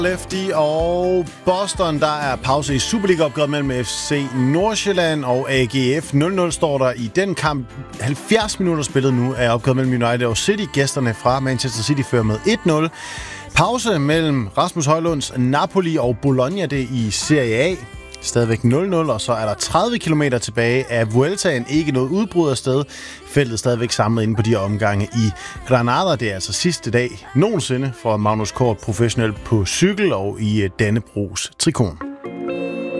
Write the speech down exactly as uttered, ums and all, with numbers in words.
Lefty og Boston. Der er pause i Superliga-opgøret mellem F C Nordsjælland og A G F. nul nul står der i den kamp. halvfjerds minutter spillet nu er opgøret mellem United og City. Gæsterne fra Manchester City fører med et nul. Pause mellem Rasmus Højlunds Napoli og Bologna, det i Serie A. Stadigvæk nul nul, og så er der tredive kilometer tilbage af Vueltaen. Ikke noget udbrud af sted. Feltet stadigvæk samlet inde på de her omgange i Granada. Det er altså sidste dag nogensinde for Magnus Kort professionel på cykel og i Dannebrogs trikon.